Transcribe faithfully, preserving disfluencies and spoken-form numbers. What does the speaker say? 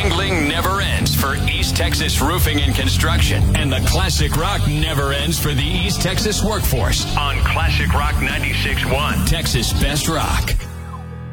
Jingling never ends for East Texas Roofing and Construction. And the classic rock never ends for the East Texas workforce on Classic Rock ninety-six point one, Texas Best Rock.